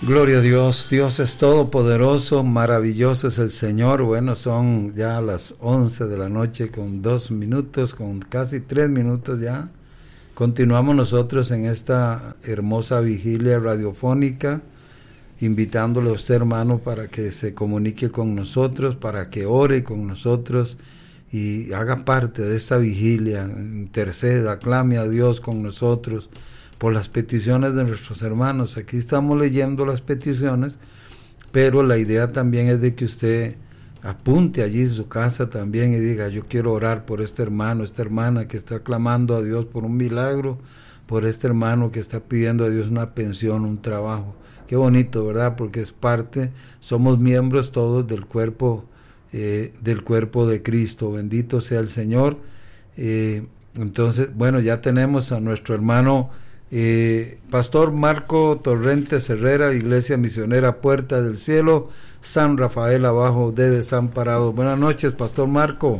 Gloria a Dios, Dios es todopoderoso, maravilloso es el Señor. Bueno, son ya las 11 de la noche con 2 minutos, con casi 3 minutos ya. Continuamos nosotros en esta hermosa vigilia radiofónica, invitándole a usted, hermano, para que se comunique con nosotros, para que ore con nosotros y haga parte de esta vigilia, interceda, clame a Dios con nosotros por las peticiones de nuestros hermanos. Aquí estamos leyendo las peticiones, pero la idea también es de que usted apunte allí en su casa también y diga: yo quiero orar por este hermano, esta hermana que está clamando a Dios por un milagro, por este hermano que está pidiendo a Dios una pensión, un trabajo. Qué bonito, ¿verdad? Porque es parte, somos miembros todos del cuerpo de Cristo. Bendito sea el Señor. Entonces, bueno, ya tenemos a nuestro hermano Pastor Marco Torrentes Herrera, Iglesia Misionera Puerta del Cielo, San Rafael Abajo de Desamparados. Buenas noches, Pastor Marco.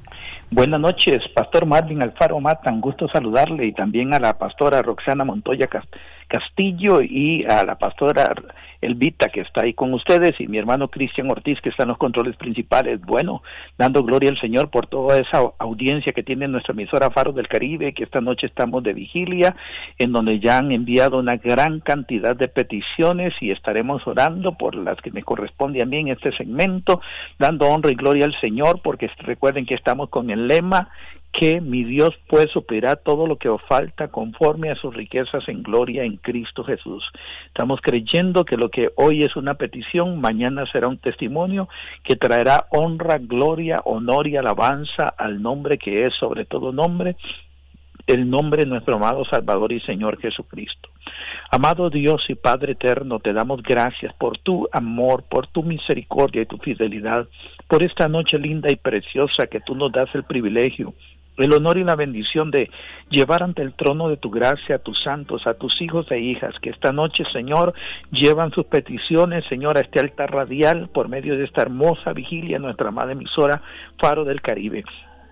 Buenas noches, Pastor Marvin Alfaro Matan, gusto saludarle, y también a la pastora Roxana Montoya Castillo y a la pastora Elvita, que está ahí con ustedes, y mi hermano Cristian Ortiz, que está en los controles principales. Bueno, dando gloria al Señor por toda esa audiencia que tiene nuestra emisora Faro del Caribe, que esta noche estamos de vigilia, en donde ya han enviado una gran cantidad de peticiones y estaremos orando por las que me corresponde a mí en este segmento, dando honra y gloria al Señor, porque recuerden que estamos con el lema que mi Dios pues suplirá todo lo que os falta conforme a sus riquezas en gloria en Cristo Jesús. Estamos creyendo que lo que hoy es una petición, mañana será un testimonio que traerá honra, gloria, honor y alabanza al nombre que es sobre todo nombre, el nombre de nuestro amado Salvador y Señor Jesucristo. Amado Dios y Padre eterno, te damos gracias por tu amor, por tu misericordia y tu fidelidad, por esta noche linda y preciosa que tú nos das el privilegio, el honor y la bendición de llevar ante el trono de tu gracia a tus santos, a tus hijos e hijas, que esta noche, Señor, llevan sus peticiones, Señor, a este altar radial por medio de esta hermosa vigilia, nuestra amada emisora Faro del Caribe.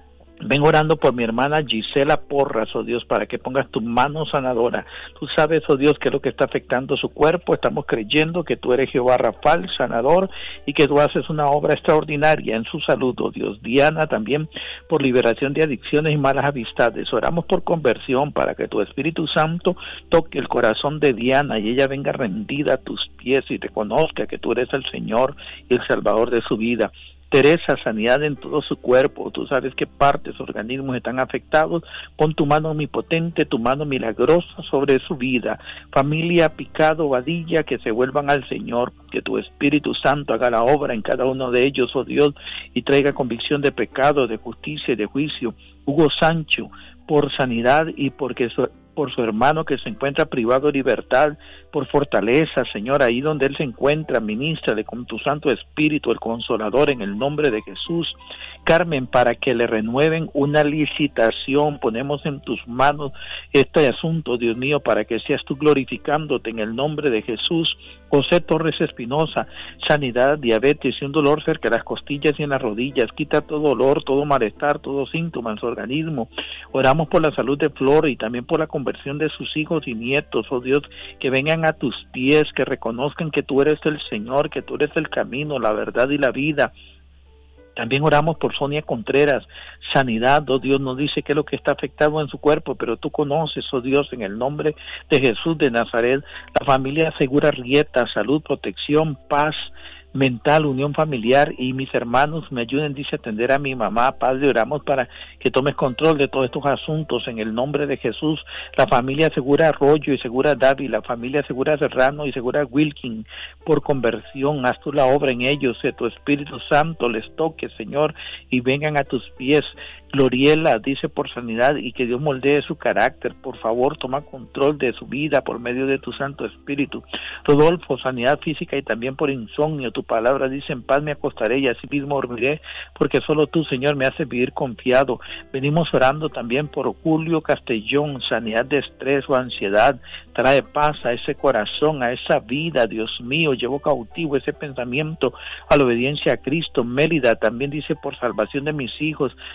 Ven orando por mi hermana Gisela Porras, oh Dios, para que pongas tu mano sanadora. Tú sabes, oh Dios, qué es lo que está afectando su cuerpo. Estamos creyendo que tú eres Jehová Rafael, sanador, y que tú haces una obra extraordinaria en su salud, oh Dios. Diana también por liberación de adicciones y malas amistades. Oramos por conversión para que tu Espíritu Santo toque el corazón de Diana y ella venga rendida a tus pies y reconozca que tú eres el Señor y el Salvador de su vida. Teresa, sanidad en todo su cuerpo. Tú sabes qué partes, organismos están afectados. Pon tu mano omnipotente, tu mano milagrosa sobre su vida. Familia Picado, Vadilla, que se vuelvan al Señor, que tu Espíritu Santo haga la obra en cada uno de ellos, oh Dios, y traiga convicción de pecado, de justicia y de juicio. Hugo Sancho, por sanidad y por su hermano que se encuentra privado de libertad, por fortaleza, Señor, ahí donde él se encuentra, ministrale con tu Santo Espíritu, el Consolador, en el nombre de Jesús. Carmen, para que le renueven una licitación, ponemos en tus manos este asunto, Dios mío, para que seas tú glorificándote en el nombre de Jesús. José Torres Espinosa, sanidad, diabetes y un dolor cerca de las costillas y en las rodillas, quita todo dolor, todo malestar, todo síntoma en su organismo. Oramos por la salud de Flor y también por la conversión de sus hijos y nietos, oh Dios, que vengan a tus pies, que reconozcan que tú eres el Señor, que tú eres el camino, la verdad y la vida. También oramos por Sonia Contreras, sanidad, oh Dios, nos dice qué es lo que está afectado en su cuerpo, pero tú conoces, oh Dios, en el nombre de Jesús de Nazaret. La familia Segura Rieta, salud, protección, paz mental, unión familiar, y mis hermanos me ayuden, dice, a atender a mi mamá. Padre, oramos para que tomes control de todos estos asuntos en el nombre de Jesús. La familia Segura Arroyo y Segura Dávila, familia Segura Serrano y Segura Wilkin, por conversión, haz tú la obra en ellos, que tu Espíritu Santo les toque, Señor, y vengan a tus pies. Gloriela dice por sanidad y que Dios moldee su carácter. Por favor, toma control de su vida por medio de tu Santo Espíritu. Rodolfo, sanidad física y también por insomnio. Tu palabra dice: en paz me acostaré y así mismo dormiré, porque solo tú, Señor, me haces vivir confiado. Venimos orando también por Julio Castellón, sanidad de estrés o ansiedad. Trae paz a ese corazón, a esa vida, Dios mío. Llevo cautivo ese pensamiento a la obediencia a Cristo. Mélida también dice por salvación de mis hijos, sanidad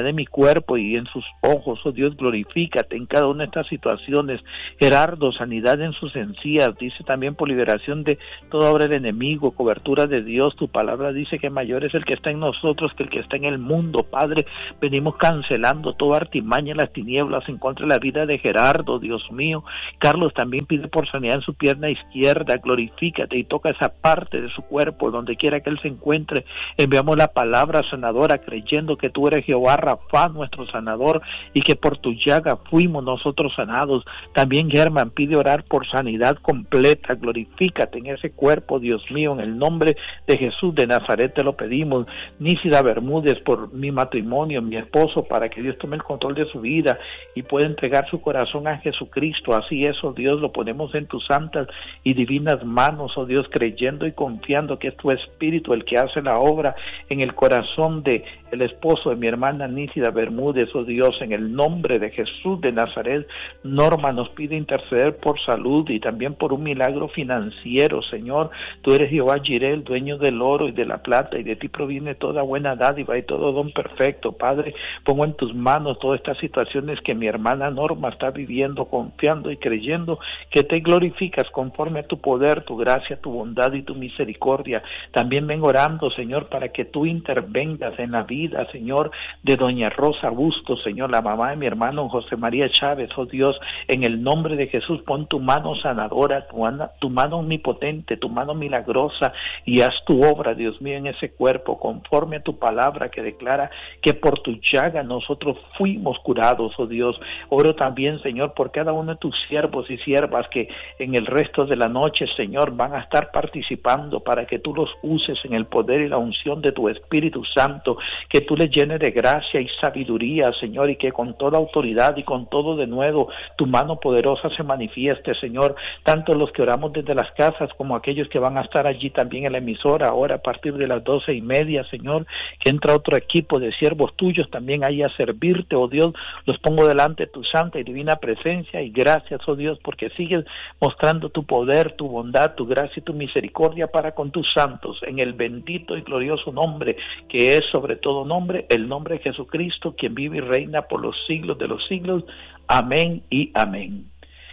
sanidad de mi cuerpo y en sus ojos, oh Dios, glorifícate en cada una de estas situaciones. Gerardo, sanidad en sus encías, dice también por liberación de toda obra del enemigo, cobertura de Dios. Tu palabra dice que mayor es el que está en nosotros que el que está en el mundo. Padre, venimos cancelando toda artimaña en las tinieblas en contra de la vida de Gerardo, Dios mío. Carlos también pide por sanidad en su pierna izquierda, glorifícate y toca esa parte de su cuerpo, donde quiera que él se encuentre. Enviamos la palabra sanadora, creyendo que tú eres Jehová Rafa, nuestro sanador, y que por tu llaga fuimos nosotros sanados. También Germán pide orar por sanidad completa, glorifícate en ese cuerpo, Dios mío, en el nombre de Jesús de Nazaret te lo pedimos. Nícida Bermúdez, por mi matrimonio, mi esposo, para que Dios tome el control de su vida y pueda entregar su corazón a Jesucristo. Así es, oh Dios, lo ponemos en tus santas y divinas manos, oh Dios, creyendo y confiando que es tu Espíritu el que hace la obra en el corazón de el esposo de mi hermana Nícida Bermúdez, oh Dios, en el nombre de Jesús de Nazaret. Norma nos pide interceder por salud y también por un milagro financiero, Señor. Tú eres Jehová Jireh, el dueño del oro y de la plata, y de ti proviene toda buena dádiva y todo don perfecto. Padre, pongo en tus manos todas estas situaciones que mi hermana Norma está viviendo, confiando y creyendo que te glorificas conforme a tu poder, tu gracia, tu bondad y tu misericordia. También vengo orando, Señor, para que tú intervengas en la vida, Señor, de doña Rosa Bustos, Señor, la mamá de mi hermano José María Chávez. Oh Dios, en el nombre de Jesús, pon tu mano sanadora, tu mano omnipotente, tu mano milagrosa, y haz tu obra, Dios mío, en ese cuerpo, conforme a tu palabra que declara que por tu llaga nosotros fuimos curados, oh Dios. Oro también, Señor, por cada uno de tus siervos y siervas que en el resto de la noche, Señor, van a estar participando para que tú los uses en el poder y la unción de tu Espíritu Santo, que tú les llenes de gracia y sabiduría, Señor, y que con toda autoridad y con todo de nuevo tu mano poderosa se manifieste, Señor, tanto los que oramos desde las casas como aquellos que van a estar allí también en la emisora ahora a partir de las 12:30, Señor, que entra otro equipo de siervos tuyos también ahí a servirte, oh Dios. Los pongo delante de tu santa y divina presencia, y gracias, oh Dios, porque sigues mostrando tu poder, tu bondad, tu gracia y tu misericordia para con tus santos, en el bendito y glorioso nombre que es sobre todo nombre, el nombre de Jesucristo, quien vive y reina por los siglos de los siglos. Amén y amén.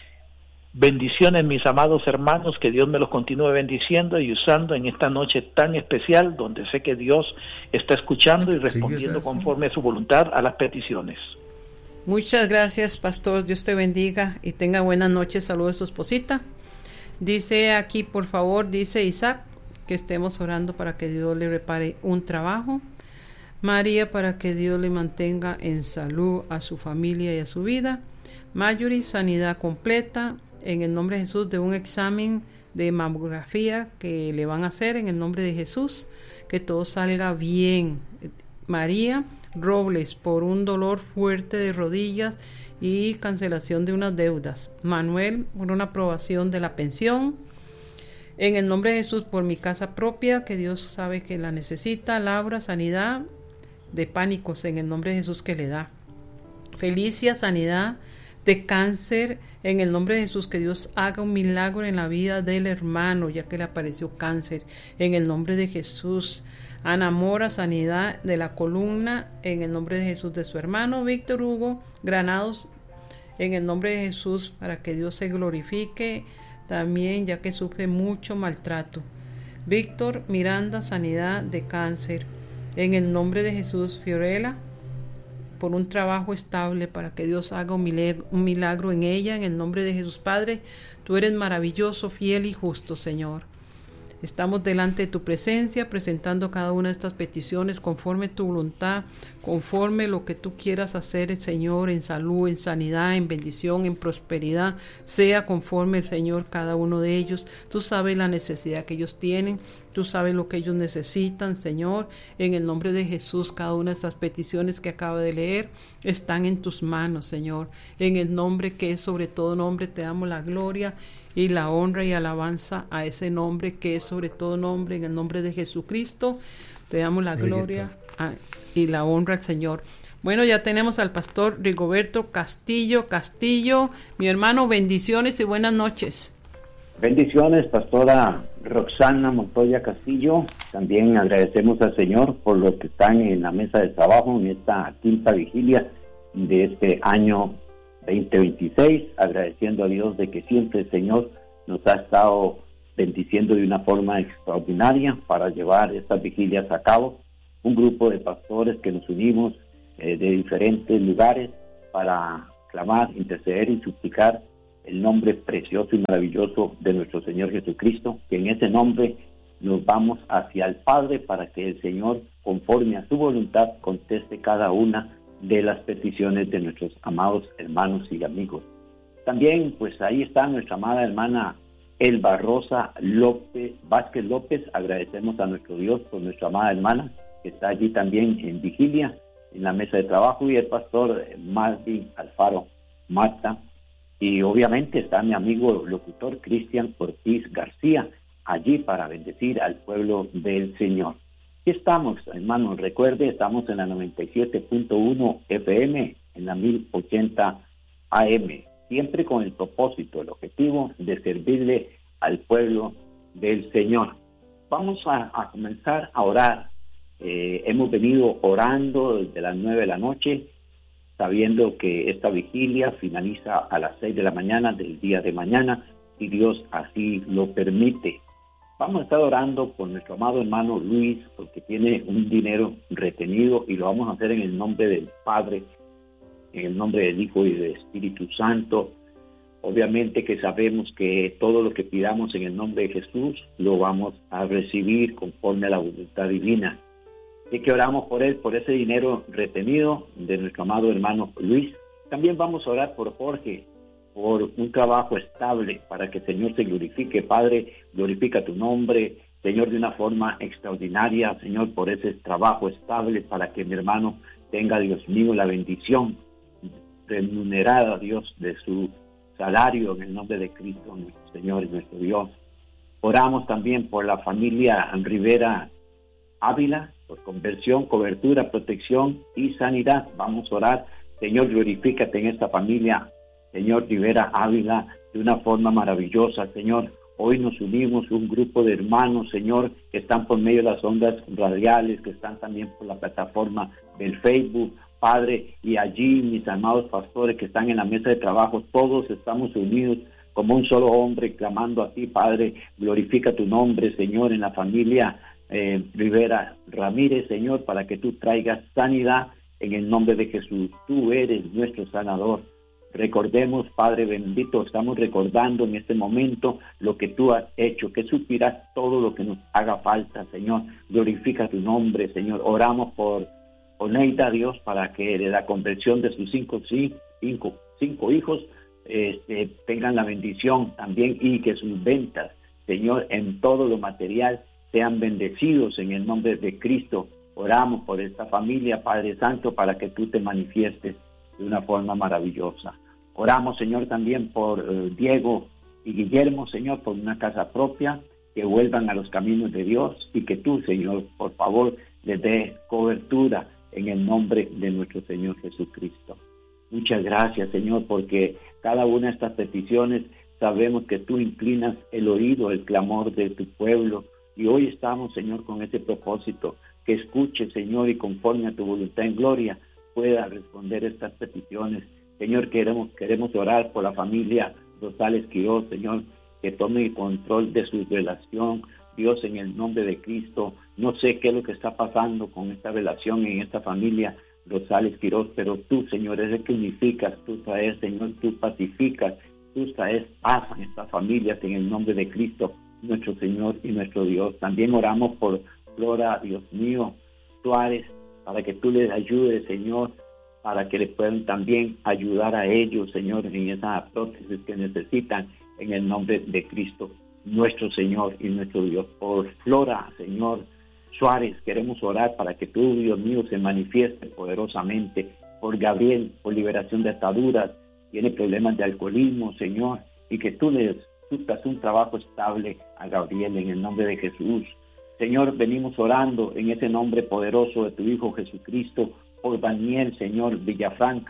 Bendiciones, mis amados hermanos, que Dios me los continúe bendiciendo y usando en esta noche tan especial, donde sé que Dios está escuchando y respondiendo conforme a su voluntad a las peticiones. Muchas gracias, pastor. Dios te bendiga y tenga buenas noches. Saludos a su esposita. Dice aquí, por favor, dice Isaac, que estemos orando para que Dios le repare un trabajo. María, para que Dios le mantenga en salud a su familia y a su vida. Mayuri, sanidad completa en el nombre de Jesús de un examen de mamografía que le van a hacer en el nombre de Jesús, que todo salga bien. María Robles, por un dolor fuerte de rodillas y cancelación de unas deudas. Manuel, por una aprobación de la pensión. En el nombre de Jesús, por mi casa propia, que Dios sabe que la necesita. Laura, sanidad de pánicos en el nombre de Jesús que le da. Felicia, sanidad de cáncer en el nombre de Jesús, que Dios haga un milagro en la vida del hermano, ya que le apareció cáncer, en el nombre de Jesús. Ana Mora, sanidad de la columna en el nombre de Jesús de su hermano. Víctor Hugo Granados, en el nombre de Jesús, para que Dios se glorifique también, ya que sufre mucho maltrato. Víctor Miranda, sanidad de cáncer en el nombre de Jesús. Fiorella, por un trabajo estable, para que Dios haga un milagro en ella, en el nombre de Jesús. Padre, tú eres maravilloso, fiel y justo, Señor. Estamos delante de tu presencia, presentando cada una de estas peticiones conforme a tu voluntad, conforme lo que tú quieras hacer, Señor, en salud, en sanidad, en bendición, en prosperidad, sea conforme, Señor, cada uno de ellos. Tú sabes la necesidad que ellos tienen, tú sabes lo que ellos necesitan, Señor. En el nombre de Jesús, cada una de estas peticiones que acabo de leer están en tus manos, Señor. En el nombre que es sobre todo nombre, te damos la gloria y la honra y alabanza a ese nombre que es sobre todo nombre, en el nombre de Jesucristo. Te damos la gloria y la honra al Señor. Bueno, ya tenemos al pastor Rigoberto Castillo. Mi hermano, bendiciones y buenas noches. Bendiciones, pastora Roxana Montoya Castillo. También agradecemos al Señor por los que están en la mesa de trabajo en esta quinta vigilia de este año 2026, agradeciendo a Dios de que siempre el Señor nos ha estado bendiciendo de una forma extraordinaria para llevar estas vigilias a cabo. Un grupo de pastores que nos unimos de diferentes lugares para clamar, interceder y suplicar el nombre precioso y maravilloso de nuestro Señor Jesucristo, que en ese nombre nos vamos hacia el Padre para que el Señor, conforme a su voluntad, conteste cada una de las peticiones de nuestros amados hermanos y amigos. También, pues ahí está nuestra amada hermana Elba Rosa Vázquez López. Agradecemos a nuestro Dios por nuestra amada hermana, que está allí también en vigilia, en la mesa de trabajo, y el pastor Marvin Alfaro Mata. Y obviamente está mi amigo locutor Cristian Ortiz García, allí para bendecir al pueblo del Señor. Aquí estamos, hermanos, recuerde, estamos en la 97.1 FM, en la 1080 AM, siempre con el propósito, el objetivo de servirle al pueblo del Señor. Vamos a comenzar a orar. Hemos venido orando desde las 9 de la noche, sabiendo que esta vigilia finaliza a las 6 de la mañana del día de mañana, y Dios así lo permite. Vamos a estar orando por nuestro amado hermano Luis, porque tiene un dinero retenido, y lo vamos a hacer en el nombre del Padre, en el nombre del Hijo y del Espíritu Santo. Obviamente que sabemos que todo lo que pidamos en el nombre de Jesús lo vamos a recibir conforme a la voluntad divina. Así que oramos por él, por ese dinero retenido de nuestro amado hermano Luis. También vamos a orar por Jorge, por un trabajo estable, para que el Señor se glorifique. Padre, glorifica tu nombre, Señor, de una forma extraordinaria, Señor, por ese trabajo estable, para que mi hermano tenga, Dios mío, la bendición remunerada, Dios, de su salario, en el nombre de Cristo, nuestro Señor y nuestro Dios. Oramos también por la familia Rivera Ávila, por conversión, cobertura, protección y sanidad. Vamos a orar. Señor, glorifícate en esta familia, Señor Rivera Ávila, de una forma maravillosa. Señor, hoy nos unimos un grupo de hermanos, Señor, que están por medio de las ondas radiales, que están también por la plataforma del Facebook, Padre, y allí mis amados pastores que están en la mesa de trabajo, todos estamos unidos como un solo hombre, clamando a ti, Padre. Glorifica tu nombre, Señor, en la familia Rivera Ramírez, Señor, para que tú traigas sanidad en el nombre de Jesús. Tú eres nuestro sanador. Recordemos, Padre bendito, estamos recordando en este momento lo que tú has hecho, que suplirás todo lo que nos haga falta, Señor. Glorifica tu nombre, Señor. Oramos por Oneida, Dios, para que de la conversión de sus cinco hijos tengan la bendición también, y que sus ventas, Señor, en todo lo material sean bendecidos en el nombre de Cristo. Oramos por esta familia, Padre Santo, para que tú te manifiestes de una forma maravillosa. Oramos, Señor, también por Diego y Guillermo, Señor, por una casa propia, que vuelvan a los caminos de Dios, y que tú, Señor, por favor, les dé cobertura en el nombre de nuestro Señor Jesucristo. Muchas gracias, Señor, porque cada una de estas peticiones sabemos que tú inclinas el oído, el clamor de tu pueblo, y hoy estamos, Señor, con ese propósito, que escuche, Señor, y conforme a tu voluntad en gloria, pueda responder estas peticiones. Señor, queremos orar por la familia Rosales Quiroz, Señor, que tome el control de su relación, Dios, en el nombre de Cristo. No sé qué es lo que está pasando con esta relación en esta familia Rosales Quiroz, pero tú, Señor, eres el que unificas, tú traes, Señor, tú pacificas, tú traes paz en estas familias en el nombre de Cristo, nuestro Señor y nuestro Dios. También oramos por Flora, Dios mío, Suárez, para que tú les ayudes, Señor, para que les puedan también ayudar a ellos, Señor, en esa prótesis que necesitan, en el nombre de Cristo, nuestro Señor y nuestro Dios. Por Flora, Señor Suárez, queremos orar para que tú, Dios mío, se manifieste poderosamente. Por Gabriel, por liberación de ataduras, tiene problemas de alcoholismo, Señor, y que tú les das un trabajo estable a Gabriel en el nombre de Jesús. Señor, venimos orando en ese nombre poderoso de tu Hijo Jesucristo, por Daniel, Señor Villafranca,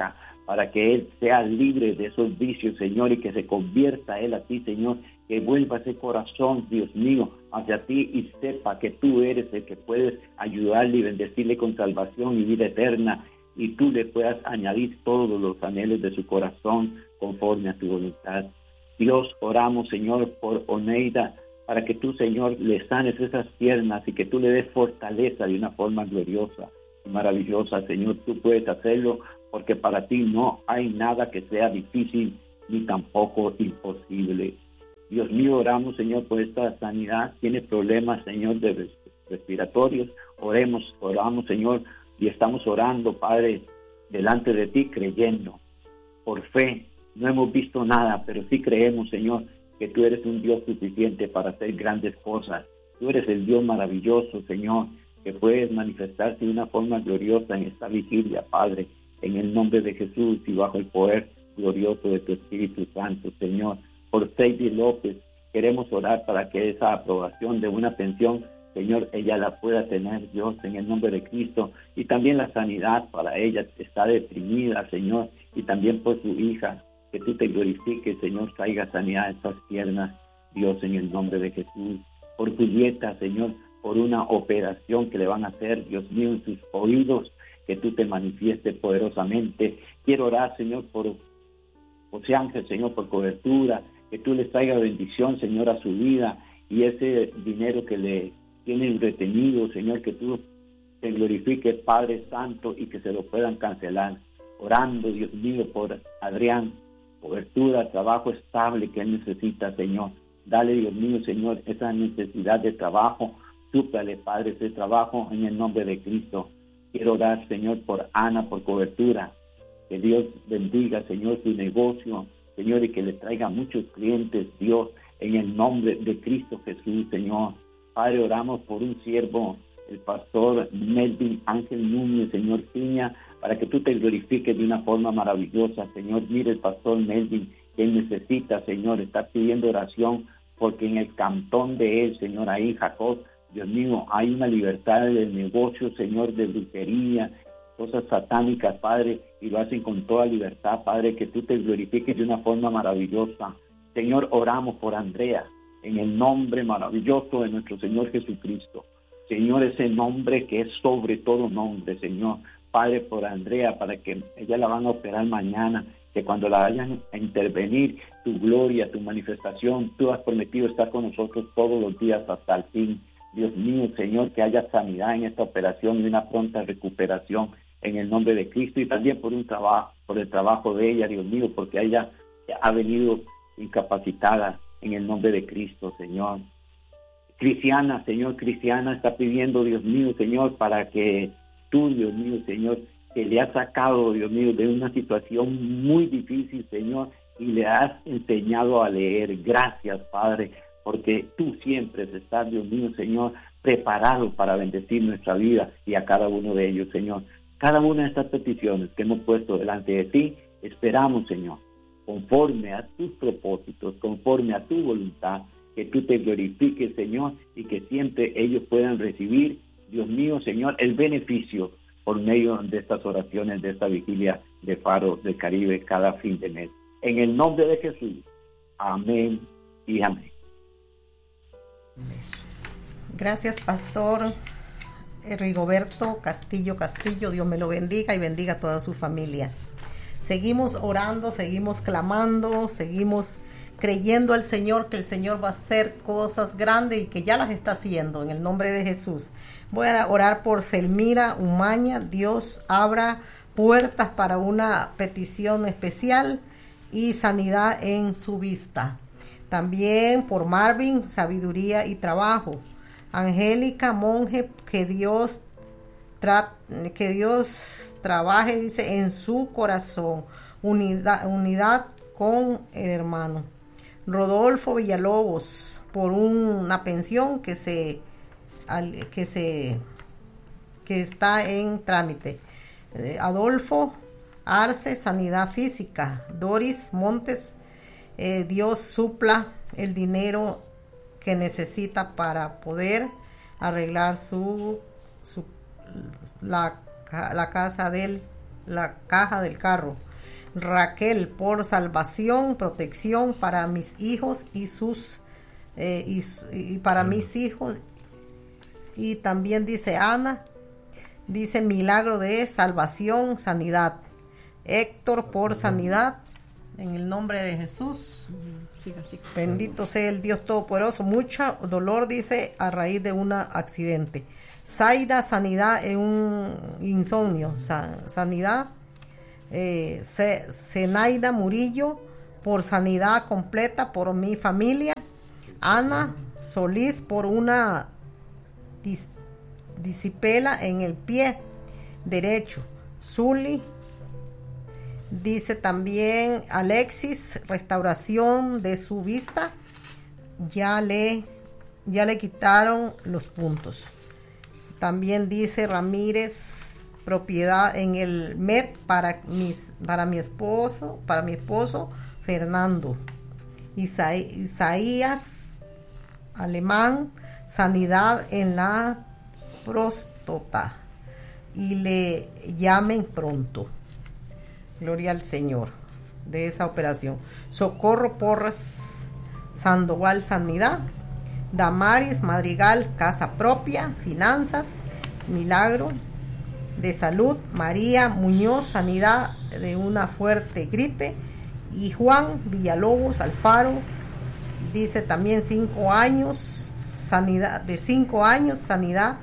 para que él sea libre de esos vicios, Señor, y que se convierta él a ti, Señor, que vuelva ese corazón, Dios mío, hacia ti y sepa que tú eres el que puedes ayudarle y bendecirle con salvación y vida eterna, y tú le puedas añadir todos los anhelos de su corazón conforme a tu voluntad. Dios, oramos, Señor, por Oneida, para que tú, Señor, le sanes esas piernas y que tú le des fortaleza de una forma gloriosa y maravillosa. Señor, tú puedes hacerlo, porque para ti no hay nada que sea difícil ni tampoco imposible. Dios mío, oramos, Señor, por esta sanidad. Tiene problemas, Señor, de respiratorios. Oramos, Señor, y estamos orando, Padre, delante de ti, creyendo, por fe. No hemos visto nada, pero sí creemos, Señor, que tú eres un Dios suficiente para hacer grandes cosas. Tú eres el Dios maravilloso, Señor, que puedes manifestarse de una forma gloriosa en esta vigilia, Padre, en el nombre de Jesús y bajo el poder glorioso de tu Espíritu Santo, Señor. Por Sadie López, queremos orar para que esa aprobación de una pensión, Señor, ella la pueda tener, Dios, en el nombre de Cristo, y también la sanidad para ella. Está deprimida, Señor, y también por su hija, que tú te glorifiques, Señor, traiga sanidad a estas piernas, Dios, en el nombre de Jesús. Por Julieta, Señor, por una operación que le van a hacer, Dios mío, en sus oídos, que tú te manifiestes poderosamente. Quiero orar, Señor, por José Ángel, Señor, por cobertura, que tú les traiga bendición, Señor, a su vida, y ese dinero que le tienen retenido, Señor, que tú te glorifiques, Padre Santo, y que se lo puedan cancelar. Orando, Dios mío, por Adrián, cobertura, trabajo estable que él necesita, Señor. Dale, Dios mío, Señor, esa necesidad de trabajo. Súplale, Padre, ese trabajo en el nombre de Cristo. Quiero orar, Señor, por Ana, por cobertura. Que Dios bendiga, Señor, su negocio, Señor, y que le traiga muchos clientes, Dios, en el nombre de Cristo Jesús, Señor. Padre, oramos por un siervo, el pastor Melvin Ángel Núñez, Señor Piña, para que tú te glorifiques de una forma maravillosa, Señor. Mire el pastor Melvin, que él necesita, Señor, está pidiendo oración, porque en el cantón de él, Señor, ahí Jacob, Dios mío, hay una libertad del negocio, Señor, de brujería, cosas satánicas, Padre, y lo hacen con toda libertad, Padre, que tú te glorifiques de una forma maravillosa. Señor, oramos por Andrea, en el nombre maravilloso de nuestro Señor Jesucristo. Señor, ese nombre que es sobre todo nombre, Señor. Padre, por Andrea, para que ella la van a operar mañana, que cuando la vayan a intervenir, tu gloria, tu manifestación, tú has prometido estar con nosotros todos los días hasta el fin. Dios mío, Señor, que haya sanidad en esta operación y una pronta recuperación en el nombre de Cristo, y también por el trabajo de ella, Dios mío, porque ella ha venido incapacitada en el nombre de Cristo, Señor. Cristiana, Señor, Cristiana está pidiendo, Dios mío, Señor, para que tú, Dios mío, Señor, que le has sacado, Dios mío, de una situación muy difícil, Señor, y le has enseñado a leer. Gracias, Padre, porque tú siempre estás, Dios mío, Señor, preparado para bendecir nuestra vida y a cada uno de ellos, Señor. Cada una de estas peticiones que hemos puesto delante de ti, esperamos, Señor, conforme a tus propósitos, conforme a tu voluntad, que tú te glorifiques, Señor, y que siempre ellos puedan recibir, Dios mío, Señor, el beneficio por medio de estas oraciones, de esta vigilia de Faro del Caribe cada fin de mes. En el nombre de Jesús, amén y amén. Gracias, Pastor Rigoberto Castillo, Dios me lo bendiga y bendiga a toda su familia. Seguimos orando, seguimos clamando, seguimos creyendo al Señor, que el Señor va a hacer cosas grandes y que ya las está haciendo en el nombre de Jesús. Voy a orar por Selmira Umaña. Dios abra puertas para una petición especial y sanidad en su vista. También por Marvin, sabiduría y trabajo. Angélica Monje, que Dios trabaje, dice, en su corazón, unidad con el hermano. Rodolfo Villalobos, por una pensión que está en trámite. Adolfo Arce, sanidad física. Doris Montes, Dios supla el dinero que necesita para poder arreglar la caja del carro. Raquel, por salvación, protección para mis hijos y para mis hijos. Y también dice Ana, dice milagro de salvación, sanidad. Héctor, por sanidad, en el nombre de Jesús. Bendito sea el Dios Todopoderoso. Mucho dolor, dice, a raíz de un accidente. Zaida, sanidad en un insomnio. Sanidad. Zenaida Murillo, por sanidad completa por mi familia. Ana Solís, por una disipela en el pie derecho. Zuli, dice también Alexis, restauración de su vista, ya le quitaron los puntos. También dice Ramírez, propiedad en el MED para mi esposo Fernando. Isaías Alemán, sanidad en la próstata y le llamen pronto. Gloria al Señor de esa operación. Socorro Porras Sandoval, sanidad. Damaris Madrigal, casa propia, finanzas, milagro de salud. María Muñoz, sanidad de una fuerte gripe. Y Juan Villalobos Alfaro, dice también 5 años, sanidad, de 5 años, sanidad,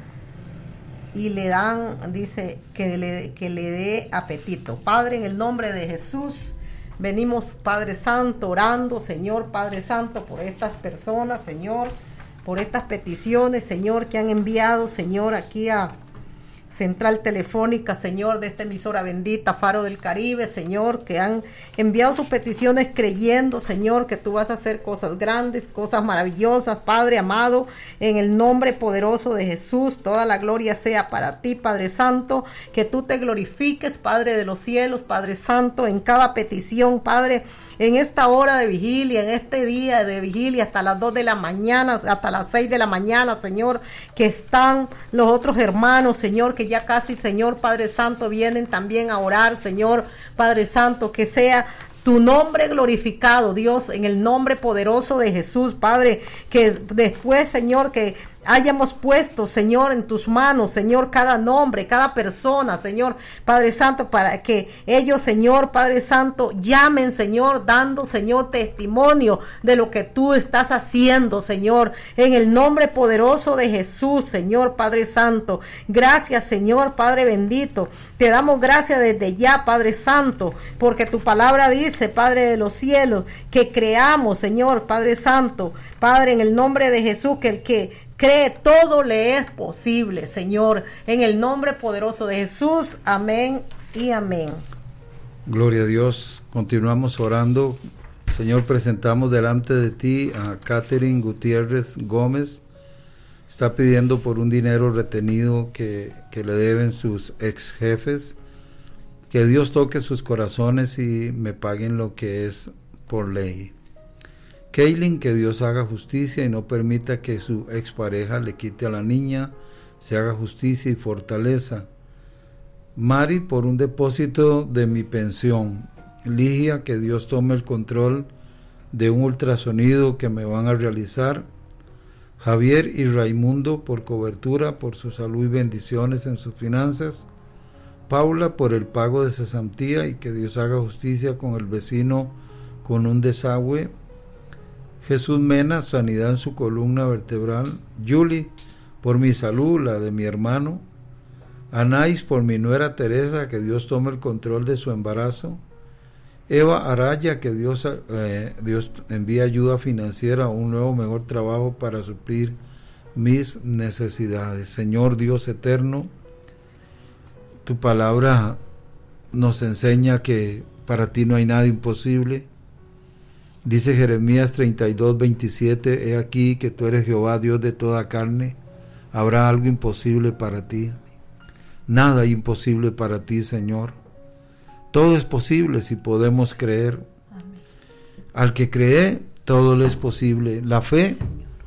y le dan, dice, que le dé apetito. Padre, en el nombre de Jesús, venimos, Padre Santo, orando, Señor, Padre Santo, por estas personas, Señor, por estas peticiones, Señor, que han enviado, Señor, aquí a Central Telefónica, Señor, de esta emisora bendita, Faro del Caribe, Señor, que han enviado sus peticiones creyendo, Señor, que tú vas a hacer cosas grandes, cosas maravillosas, Padre amado, en el nombre poderoso de Jesús, toda la gloria sea para ti, Padre Santo, que tú te glorifiques, Padre de los cielos, Padre Santo, en cada petición, Padre, en esta hora de vigilia, en este día de vigilia, hasta las 2 de la mañana, hasta las 6 de la mañana, Señor, que están los otros hermanos, Señor, que ya casi, Señor, Padre Santo, vienen también a orar, Señor, Padre Santo, que sea tu nombre glorificado, Dios, en el nombre poderoso de Jesús, Padre, que después, Señor, que hayamos puesto, Señor, en tus manos, Señor, cada nombre, cada persona, Señor, Padre Santo, para que ellos, Señor, Padre Santo, llamen, Señor, dando, Señor, testimonio de lo que tú estás haciendo, Señor, en el nombre poderoso de Jesús, Señor, Padre Santo. Gracias, Señor, Padre bendito. Te damos gracias desde ya, Padre Santo, porque tu palabra dice, Padre de los cielos, que creamos, Señor, Padre Santo, Padre, en el nombre de Jesús, que el que cree todo le es posible, Señor, en el nombre poderoso de Jesús. Amén y amén. Gloria a Dios. Continuamos orando. Señor, presentamos delante de ti a Catherine Gutiérrez Gómez. Está pidiendo por un dinero retenido que le deben sus ex jefes. Que Dios toque sus corazones y me paguen lo que es por ley. Kaylin, que Dios haga justicia y no permita que su expareja le quite a la niña, se haga justicia y fortaleza. Mari, por un depósito de mi pensión. Ligia, que Dios tome el control de un ultrasonido que me van a realizar. Javier y Raimundo, por cobertura, por su salud y bendiciones en sus finanzas. Paula, por el pago de cesantía y que Dios haga justicia con el vecino con un desagüe. Jesús Mena, sanidad en su columna vertebral. Julie, por mi salud, la de mi hermano. Anais, por mi nuera Teresa, que Dios tome el control de su embarazo. Eva Araya, que Dios envíe ayuda financiera a un nuevo mejor trabajo para suplir mis necesidades. Señor Dios eterno, tu palabra nos enseña que para ti no hay nada imposible. Dice Jeremías 32:27, he aquí que tú eres Jehová, Dios de toda carne, ¿habrá algo imposible para ti? Nada imposible para ti, Señor. Todo es posible si podemos creer. Amén. Al que cree, todo le es posible. La fe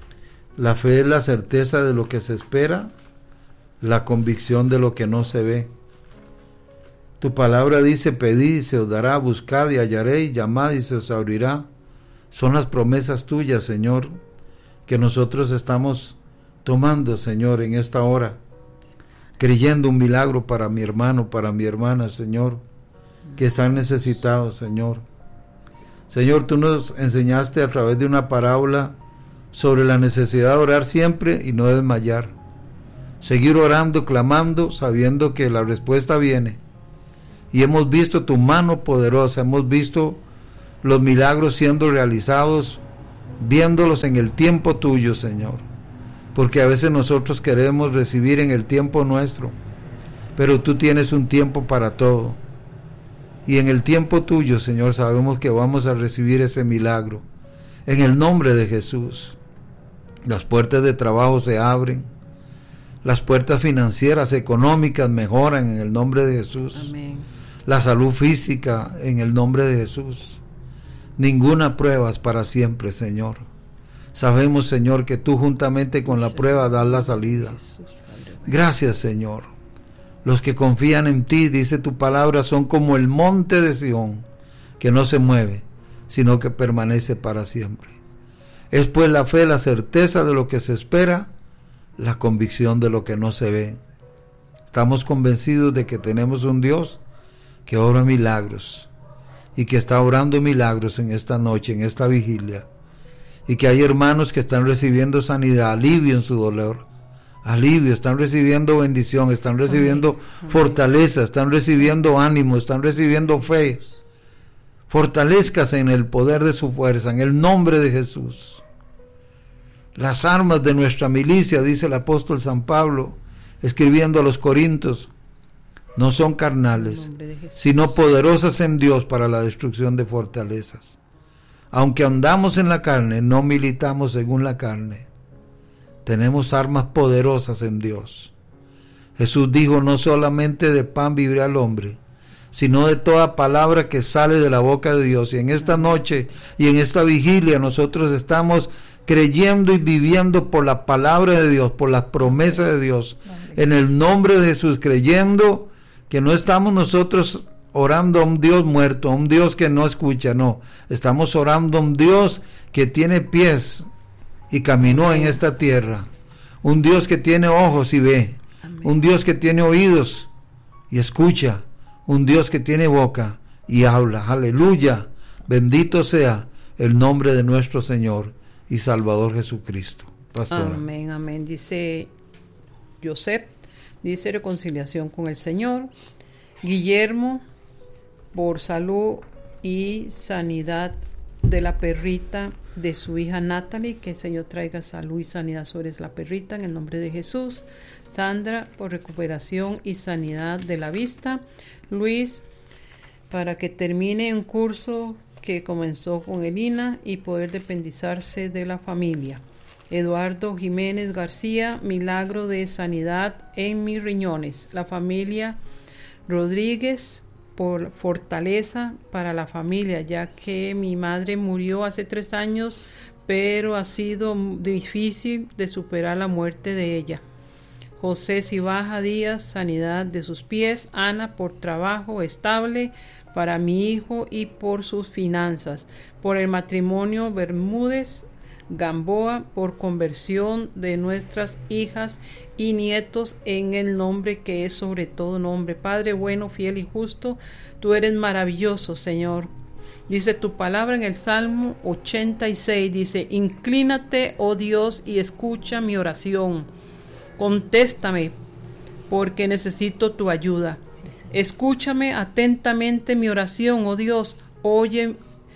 es la certeza de lo que se espera, la convicción de lo que no se ve. Tu palabra dice, pedid y se os dará, buscad y hallaréis, llamad y se os abrirá. Son las promesas tuyas, Señor, que nosotros estamos tomando, Señor, en esta hora, creyendo un milagro para mi hermano, para mi hermana, Señor, que están necesitados, Señor. Señor, tú nos enseñaste a través de una parábola sobre la necesidad de orar siempre y no desmayar. Seguir orando, clamando, sabiendo que la respuesta viene. Y hemos visto tu mano poderosa, hemos visto los milagros siendo realizados, viéndolos en el tiempo tuyo, Señor. Porque a veces nosotros queremos recibir en el tiempo nuestro, pero tú tienes un tiempo para todo. Y en el tiempo tuyo, Señor, sabemos que vamos a recibir ese milagro. En el nombre de Jesús. Las puertas de trabajo se abren. Las puertas financieras, económicas mejoran en el nombre de Jesús. Amén. La salud física en el nombre de Jesús. Ninguna prueba es para siempre, Señor. Sabemos, Señor, que tú juntamente con la prueba das la salida. Gracias, Señor. Los que confían en ti, dice tu palabra, son como el monte de Sión, que no se mueve, sino que permanece para siempre. Es pues la fe, la certeza de lo que se espera, la convicción de lo que no se ve. Estamos convencidos de que tenemos un Dios que obra milagros y que está obrando milagros en esta noche, en esta vigilia, y que hay hermanos que están recibiendo sanidad, alivio en su dolor, alivio, están recibiendo bendición, están recibiendo fortaleza, están recibiendo ánimo, están recibiendo fe. Fortalezcase en el poder de su fuerza, en el nombre de Jesús. Las armas de nuestra milicia, dice el apóstol San Pablo, escribiendo a los Corintios, no son carnales, sino poderosas en Dios para la destrucción de fortalezas. Aunque andamos en la carne, no militamos según la carne. Tenemos armas poderosas en Dios. Jesús dijo, no solamente de pan vivirá el hombre, sino de toda palabra que sale de la boca de Dios. Y en esta noche y en esta vigilia nosotros estamos creyendo y viviendo por la palabra de Dios, por las promesas de Dios, en el nombre de Jesús, creyendo que no estamos nosotros orando a un Dios muerto, a un Dios que no escucha, no, estamos orando a un Dios que tiene pies y caminó en esta tierra, un Dios que tiene ojos y ve, un Dios que tiene oídos y escucha, un Dios que tiene boca y habla. Aleluya, bendito sea el nombre de nuestro Señor y Salvador Jesucristo. Pastora. Amén, amén. Dice Joseph, dice reconciliación con el Señor. Guillermo, por salud y sanidad de la perrita de su hija Natalie, que el Señor traiga salud y sanidad sobre la perrita en el nombre de Jesús. Sandra, por recuperación y sanidad de la vista. Luis, para que termine un curso que comenzó con Elina y poder dependizarse de la familia. Eduardo Jiménez García, milagro de sanidad en mis riñones. La familia Rodríguez, por fortaleza para la familia, ya que mi madre murió hace 3 años, pero ha sido difícil de superar la muerte de ella. José Cibaja Díaz, sanidad de sus pies. Ana, por trabajo estable para mi hijo y por sus finanzas. Por el matrimonio Bermúdez Gamboa, por conversión de nuestras hijas y nietos en el nombre que es sobre todo nombre. Padre bueno, fiel y justo, tú eres maravilloso, Señor. Dice tu palabra en el Salmo 86, dice, inclínate, oh Dios, y escucha mi oración. Contéstame, porque necesito tu ayuda. Escúchame atentamente mi oración, oh Dios, oye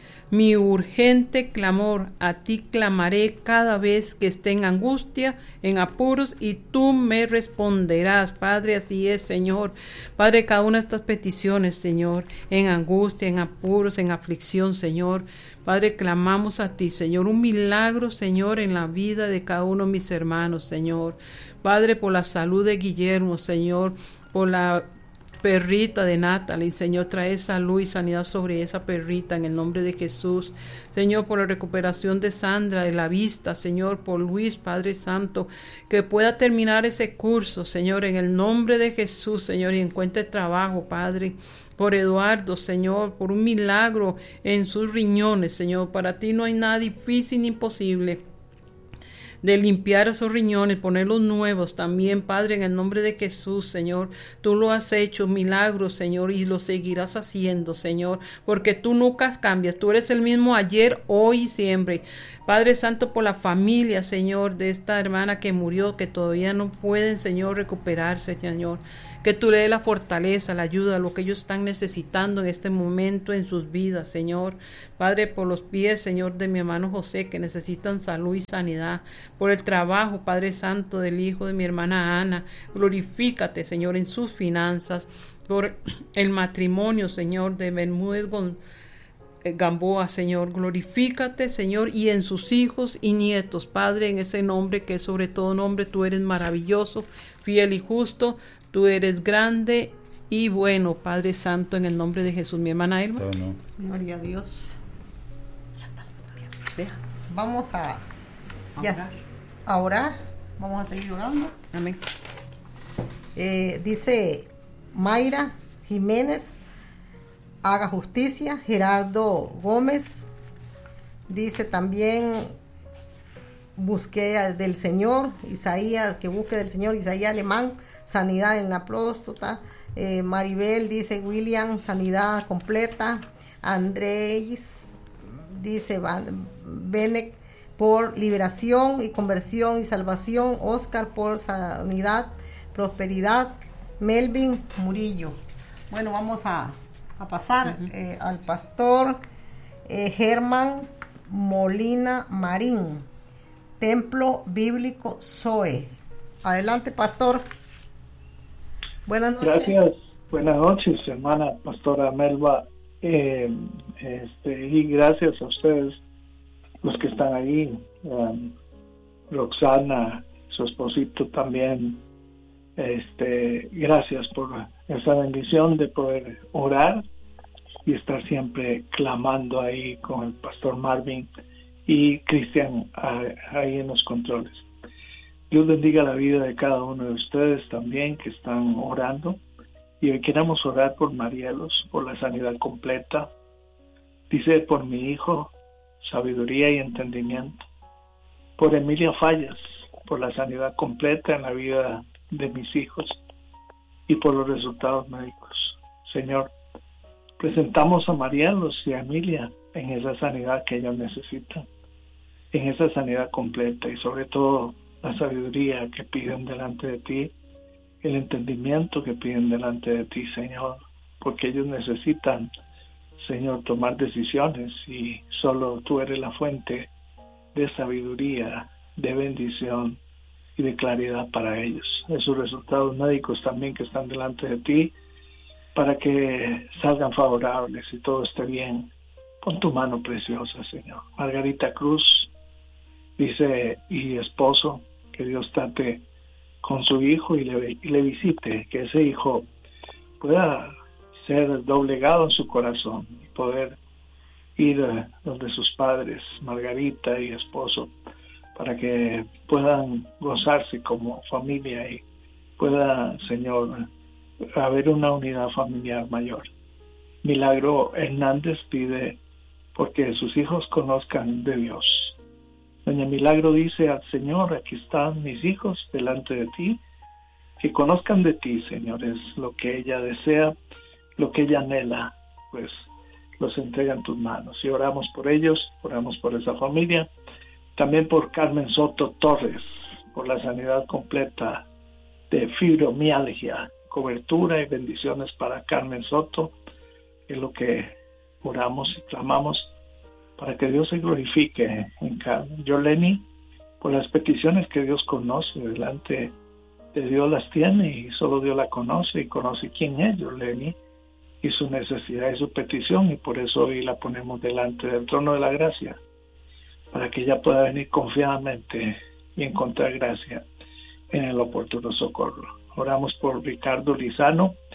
mi urgente clamor. A ti clamaré cada vez que esté en angustia, en apuros, y tú me responderás. Padre, así es, Señor. Padre, cada una de estas peticiones, Señor, en angustia, en apuros, en aflicción, Señor. Padre, clamamos a ti, Señor, un milagro, Señor, en la vida de cada uno de mis hermanos, Señor. Padre, por la salud de Guillermo, Señor, por la perrita de Natalie. Señor, trae salud y sanidad sobre esa perrita en el nombre de Jesús. Señor, por la recuperación de Sandra, de la vista. Señor, por Luis, Padre Santo, que pueda terminar ese curso, Señor, en el nombre de Jesús, Señor, y encuentre trabajo, Padre. Por Eduardo, Señor, por un milagro en sus riñones, Señor. Para ti no hay nada difícil ni imposible. De limpiar esos riñones, ponerlos nuevos también, Padre, en el nombre de Jesús, Señor. Tú lo has hecho, milagros, Señor, y lo seguirás haciendo, Señor, porque tú nunca cambias. Tú eres el mismo ayer, hoy y siempre. Padre Santo, por la familia, Señor, de esta hermana que murió, que todavía no pueden, Señor, recuperarse, Señor. Que tú le des la fortaleza, la ayuda, lo que ellos están necesitando en este momento en sus vidas, Señor. Padre, por los pies, Señor, de mi hermano José, que necesitan salud y sanidad. Por el trabajo, Padre Santo, del hijo de mi hermana Ana. Glorifícate, Señor, en sus finanzas. Por el matrimonio, Señor, de Bermúdez Gamboa, Señor. Glorifícate, Señor, y en sus hijos y nietos, Padre, en ese nombre que es sobre todo nombre. Tú eres maravilloso, fiel y justo. Tú eres grande y bueno, Padre Santo, en el nombre de Jesús. Mi hermana Elma. Gloria a Dios. Vamos a orar. Vamos a seguir orando. Amén. Dice Mayra Jiménez, haga justicia. Gerardo Gómez dice también, busqué del Señor. Isaías, que busque del Señor. Isaías Alemán, sanidad en la próstata. Maribel dice, William, sanidad completa. Andrés dice, Benek, por liberación y conversión y salvación. Oscar, por sanidad, prosperidad. Melvin Murillo. Bueno, vamos a pasar al pastor Germán Molina Marín, Templo Bíblico Zoe. Adelante, pastor. Buenas noches. Gracias. Buenas noches, hermana pastora Melba. Y gracias a ustedes, los que están ahí. Roxana, su esposito también. Gracias por esa bendición de poder orar y estar siempre clamando ahí con el pastor Marvin y Cristian ahí en los controles. Dios bendiga la vida de cada uno de ustedes también que están orando, y hoy queremos orar por Marielos, por la sanidad completa. Dice, por mi hijo, sabiduría y entendimiento. Por Emilia Fallas, por la sanidad completa en la vida de mis hijos y por los resultados médicos. Señor, presentamos a Marielos y a Emilia en esa sanidad que ellos necesitan, en esa sanidad completa, y sobre todo la sabiduría que piden delante de ti, el entendimiento que piden delante de ti, Señor, porque ellos necesitan, Señor, tomar decisiones, y solo tú eres la fuente de sabiduría, de bendición y de claridad para ellos. Esos resultados médicos también que están delante de ti, para que salgan favorables y todo esté bien. Pon tu mano preciosa, Señor. Margarita Cruz dice, y esposo, que Dios trate con su hijo y le visite, que ese hijo pueda ser doblegado en su corazón y poder ir donde sus padres, Margarita y esposo, para que puedan gozarse como familia y pueda, Señor, haber una unidad familiar mayor. Milagro Hernández pide porque sus hijos conozcan de Dios. Doña Milagro dice al Señor, aquí están mis hijos delante de ti, que conozcan de ti, Señor, es lo que ella desea, lo que ella anhela, pues los entrega en tus manos. Y oramos por ellos, oramos por esa familia, también por Carmen Soto Torres, por la sanidad completa de fibromialgia, cobertura y bendiciones para Carmen Soto, es lo que oramos y clamamos, para que Dios se glorifique en Carmen. Yoleni, por las peticiones que Dios conoce, delante de Dios las tiene, y solo Dios la conoce, y conoce quién es Yoleni y su necesidad y su petición, y por eso hoy la ponemos delante del trono de la gracia, para que ella pueda venir confiadamente y encontrar gracia en el oportuno socorro. Oramos por Ricardo Lizano,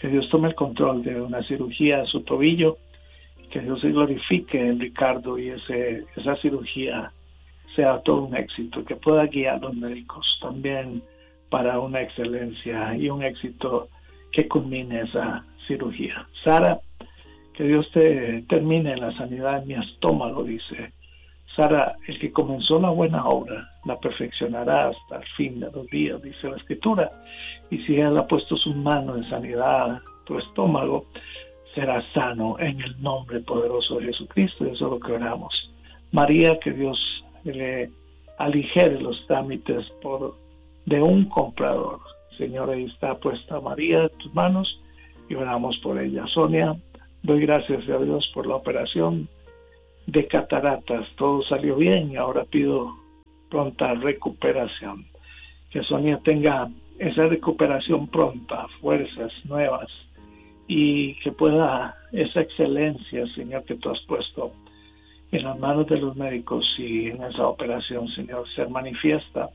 Que Dios tome el control de una cirugía a su tobillo, que Dios se glorifique en Ricardo y esa cirugía sea todo un éxito, que pueda guiar a los médicos también para una excelencia y un éxito que culmine esa cirugía. Sara, que Dios te termine la sanidad de mi estómago, dice. Sara, el que comenzó la buena obra, la perfeccionará hasta el fin de los días, dice la Escritura. Y si Él ha puesto su mano en sanidad a tu estómago, será sano en el nombre poderoso de Jesucristo, y eso es lo que oramos. María, que Dios le aligere los trámites de un comprador. Señor, ahí está puesta María en tus manos y oramos por ella. Sonia, doy gracias a Dios por la operación de cataratas. Todo salió bien y ahora pido pronta recuperación. Que Sonia tenga esa recuperación pronta, fuerzas nuevas, y que pueda esa excelencia, Señor, que tú has puesto en las manos de los médicos y en esa operación, Señor, ser manifiesta